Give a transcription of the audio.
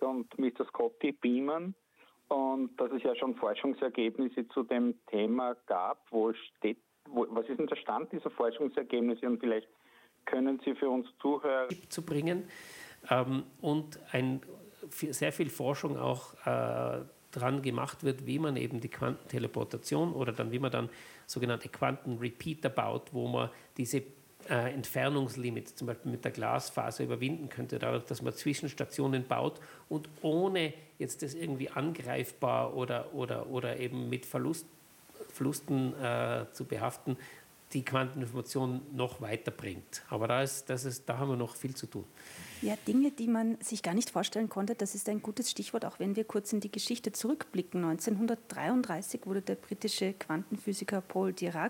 und Mr. Scotty beamen und dass es ja schon Forschungsergebnisse zu dem Thema gab. Was ist denn der Stand dieser Forschungsergebnisse und vielleicht können Sie für uns Zuhörer zu bringen und sehr viel Forschung auch dran gemacht wird, wie man eben die Quantenteleportation oder dann wie man dann sogenannte Quantenrepeater baut, wo man diese Entfernungslimits zum Beispiel mit der Glasfaser überwinden könnte, dadurch, dass man Zwischenstationen baut und ohne jetzt das irgendwie angreifbar oder eben mit Verlusten zu behaften, die Quanteninformation noch weiterbringt. Aber da haben wir noch viel zu tun. Ja, Dinge, die man sich gar nicht vorstellen konnte, das ist ein gutes Stichwort, auch wenn wir kurz in die Geschichte zurückblicken. 1933 wurde der britische Quantenphysiker Paul Dirac